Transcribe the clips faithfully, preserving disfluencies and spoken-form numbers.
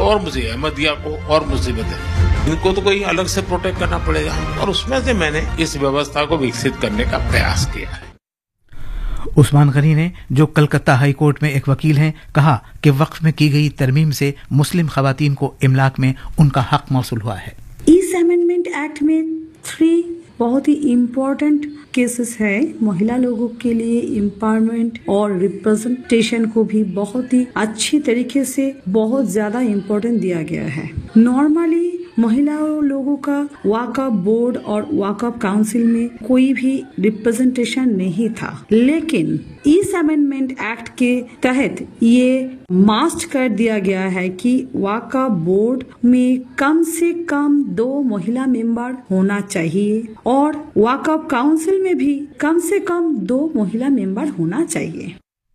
और मुझे अहमदिया को और मुसीबत है, इनको तो कोई अलग से प्रोटेक्ट करना पड़ेगा, और उसमें से मैंने इस व्यवस्था को विकसित करने का प्रयास किया है। उस्मान गनी ने, जो कलकत्ता हाई कोर्ट में एक वकील हैं, कहा कि वक्फ में की गई तरमीम से मुस्लिम खवातीन को इमलाक में उनका हक मौसूल हुआ है। इस अमेंडमेंट एक्ट में थ्री बहुत ही इम्पोर्टेंट केसेस है। महिला लोगों के लिए एम्पावरमेंट और रिप्रेजेंटेशन को भी बहुत ही अच्छी तरीके से बहुत ज्यादा इम्पोर्टेंट दिया गया है। नॉर्मली महिला लोगों का वाकफ बोर्ड और वाकफ काउंसिल में कोई भी रिप्रेजेंटेशन नहीं था, लेकिन इस अमेंडमेंट एक्ट के तहत ये मस्ट कर दिया गया है कि वाकफ बोर्ड में कम से कम दो महिला मेंबर होना चाहिए और वाकफ काउंसिल में भी कम से कम दो महिला मेंबर होना चाहिए।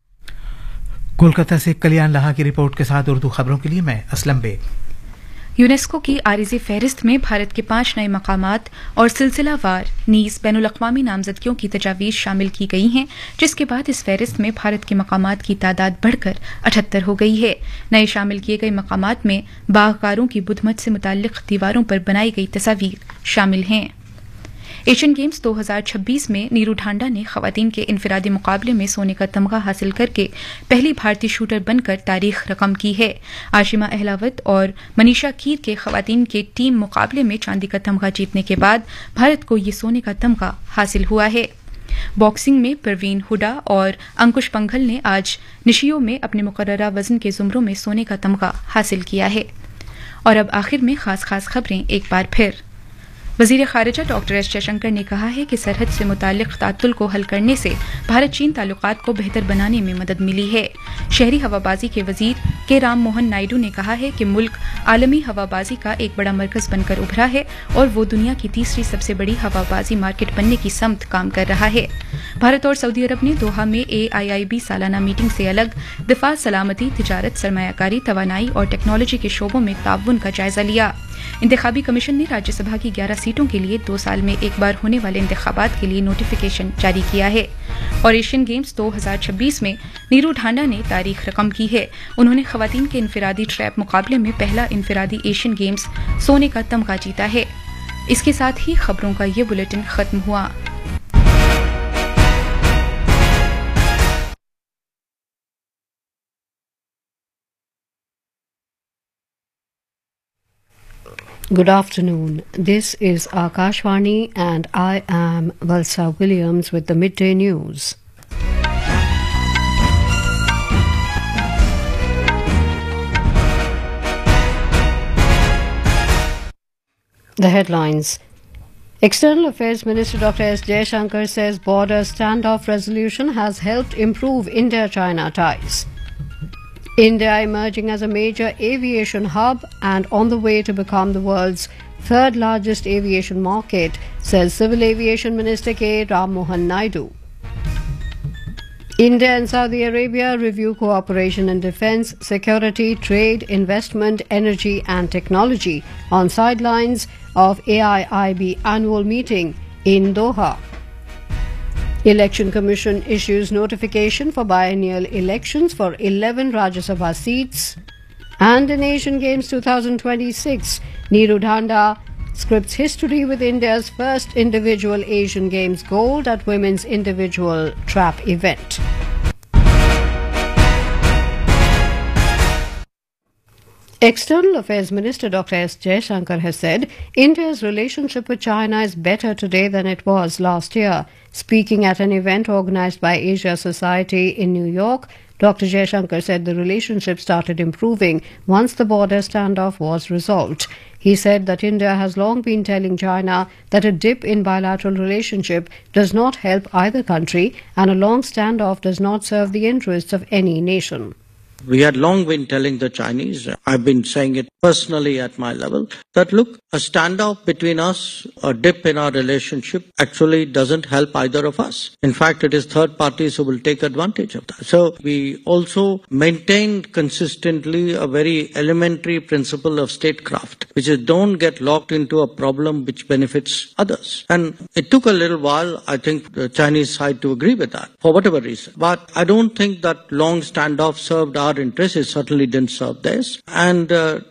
कोलकाता से कल्याण लाहा की रिपोर्ट के साथ उर्दू खबरों के लिए मैं असलम बेग। यूनेस्को की आरिज़ी फहरिस्त में भारत के पांच नए मकामात और सिलसिलावार नीज बैनुल-अक़वामी नामजदगियों की तजावीज़ शामिल की गई हैं, जिसके बाद इस फहरिस्त में भारत के मकामात की तादाद बढ़कर अठहत्तर हो गई है। नए शामिल किए गए मकामात में बागकारों की बुधमत से मुताल्लिक दीवारों पर बनाई गई तस्वीर शामिल हैं। एशियन गेम्स दो हज़ार छब्बीस में नीरू ढांडा ने खवातीन के इनफरादी मुकाबले में सोने का तमगा हासिल करके पहली भारतीय शूटर बनकर तारीख रकम की है। आशिमा अहलावत और मनीषा कीर के खवातीन के टीम मुकाबले में चांदी का तमगा जीतने के बाद भारत को ये सोने का तमगा हासिल हुआ है। बॉक्सिंग में परवीन हुडा और अंकुश पंघल ने आज निशियो में अपने मुकर्ररा वजन के जुमरों में सोने का तमगा हासिल किया है। और अब आखिर में खास खास खबरें एक बार फिर। वजीर खारिजा डॉक्टर एस जयशंकर ने कहा है कि सरहद से मुतालिक तातुल को हल करने से भारत चीन ताल्लुकात को बेहतर बनाने में मदद मिली है। शहरी हवाबाजी के वजीर के राम मोहन नायडू ने कहा है कि मुल्क आलमी हवाबाजी का एक बड़ा मरकज बनकर उभरा है और वो दुनिया की तीसरी सबसे बड़ी हवाबाजी मार्केट बनने की समत काम कर रहा है। भारत और सऊदी अरब ने दोहा में ए आई आई बी सालाना मीटिंग से अलग दिफा, सलामती, तिजारत, सरमायाकारी, तवानाई और टेक्नोलॉजी के शोबों में ताउन का जायजा लिया। इंतखाबी कमीशन ने राज्यसभा की ग्यारह सीटों के लिए दो साल में एक बार होने वाले इंतखाबात के लिए नोटिफिकेशन जारी किया है। और एशियन गेम्स दो हज़ार छब्बीस में नीरू ढांडा ने तारीख रकम की है। उन्होंने खवातीन के इनफरादी ट्रैप मुकाबले में पहला इनफरादी एशियन गेम्स सोने का तमगा जीता है। इसके साथ ही खबरों का ये बुलेटिन खत्म हुआ। Good afternoon. This is Akashvani and I am Valsa Williams with the Midday News. The headlines. External Affairs Minister Doctor S. Jaishankar says border standoff resolution has helped improve India-China ties. India emerging as a major aviation hub and on the way to become the world's third largest aviation market, says Civil Aviation Minister K. Ram Mohan Naidu. India and Saudi Arabia review cooperation in defence, security, trade, investment, energy and technology on sidelines of A I I B annual meeting in Doha. Election Commission issues notification for biennial elections for eleven Rajya Sabha seats. And in Asian Games twenty twenty-six, Neeru Dhanda scripts history with India's first individual Asian Games gold at women's individual trap event. External Affairs Minister Doctor S. Jaishankar has said India's relationship with China is better today than it was last year. Speaking at an event organized by Asia Society in New York, Doctor Jaishankar said the relationship started improving once the border standoff was resolved. He said that India has long been telling China that a dip in bilateral relationship does not help either country and a long standoff does not serve the interests of any nation. We had long been telling the Chinese, I've been saying it personally at my level, that look, a standoff between us, a dip in our relationship actually doesn't help either of us. In fact, it is third parties who will take advantage of that. So we also maintained consistently a very elementary principle of statecraft, which is don't get locked into a problem which benefits others. And it took a little while, I think, the Chinese side to agree with that, for whatever reason. But I don't think that long standoff served our interests. It certainly didn't serve theirs. And uh,